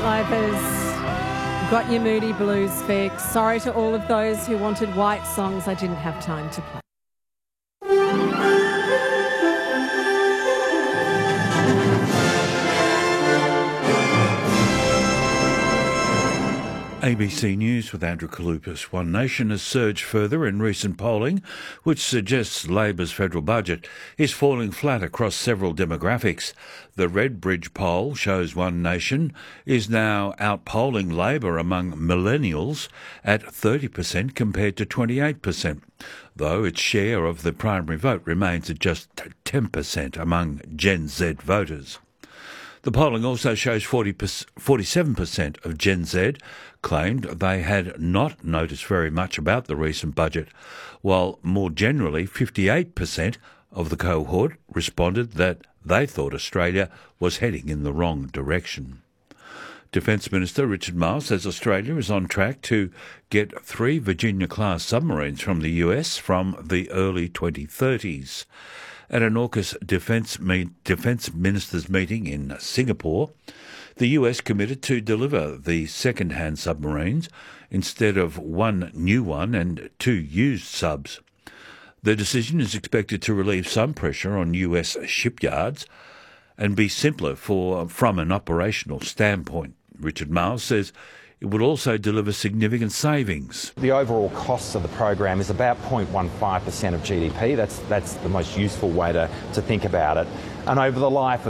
Nightlivers, got your moody blues fix. Sorry to all of those who wanted white songs I didn't have time to play. ABC News with Andrew Kalupas. One Nation has surged further in recent polling, which suggests Labor's federal budget is falling flat across several demographics. The Redbridge poll shows One Nation is now outpolling Labor among millennials at 30% compared to 28%, though its share of the primary vote remains at just 10% among Gen Z voters. The polling also shows 47% of Gen Z claimed they had not noticed very much about the recent budget, while more generally 58% of the cohort responded that they thought Australia was heading in the wrong direction. Defence Minister Richard Marles says Australia is on track to get 3 Virginia-class submarines from the US from the early 2030s. At an AUKUS Defence Ministers meeting in Singapore, the US committed to deliver the second-hand submarines instead of 1 new one and 2 used subs. The decision is expected to relieve some pressure on US shipyards and be simpler from an operational standpoint. Richard Marles says it would also deliver significant savings. The overall costs of the program is about 0.15% of GDP. That's the most useful way to think about it. And over the life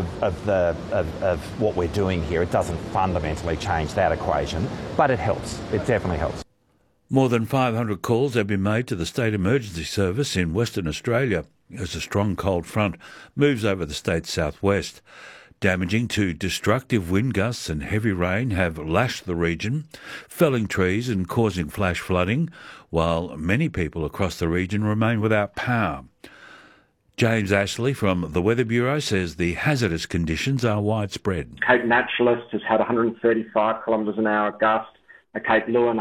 of what we're doing here, it doesn't fundamentally change that equation, but it helps. It definitely helps. More than 500 calls have been made to the State Emergency Service in Western Australia as a strong cold front moves over the state's southwest. Damaging to destructive wind gusts and heavy rain have lashed the region, felling trees and causing flash flooding, while many people across the region remain without power. James Ashley from the Weather Bureau says the hazardous conditions are widespread. Cape Naturalist has had 135 kilometres an hour gust, Cape Lewin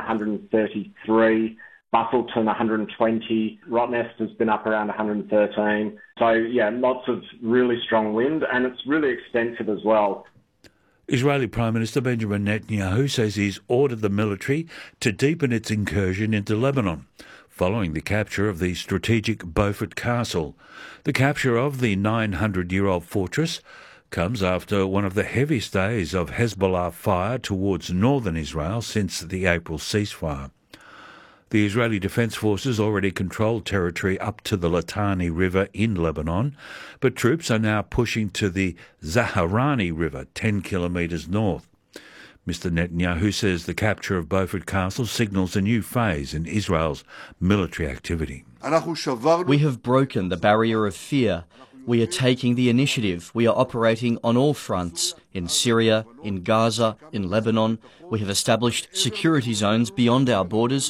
133, Bustleton 120, Rottnest has been up around 113. So yeah, lots of really strong wind, and it's really extensive as well. Israeli Prime Minister Benjamin Netanyahu says he's ordered the military to deepen its incursion into Lebanon, following the capture of the strategic Beaufort Castle. The capture of the 900-year-old fortress comes after one of the heaviest days of Hezbollah fire towards northern Israel since the April ceasefire. The Israeli Defence Forces already control territory up to the Litani River in Lebanon, but troops are now pushing to the Zaharani River, 10 kilometres north. Mr Netanyahu says the capture of Beaufort Castle signals a new phase in Israel's military activity. We have broken the barrier of fear. We are taking the initiative. We are operating on all fronts, in Syria, in Gaza, in Lebanon. We have established security zones beyond our borders